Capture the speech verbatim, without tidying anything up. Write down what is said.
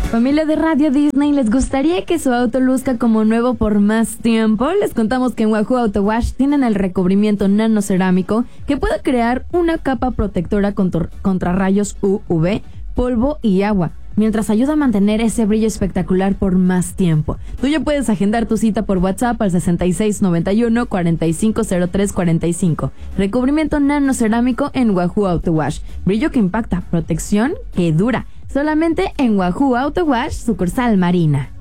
Familia de Radio Disney, ¿les gustaría que su auto luzca como nuevo por más tiempo? Les contamos que en Wahoo Auto Wash tienen el recubrimiento nanocerámico que puede crear una capa protectora contra, contra rayos U V, polvo y agua, mientras ayuda a mantener ese brillo espectacular por más tiempo. Tú ya puedes agendar tu cita por WhatsApp al sesenta y seis noventa y uno, cuarenta y cinco cero tres cuarenta y cinco. Recubrimiento nanocerámico en Wahoo Auto Wash. Brillo que impacta, protección que dura. Solamente en Wahoo Auto Wash, sucursal Marina.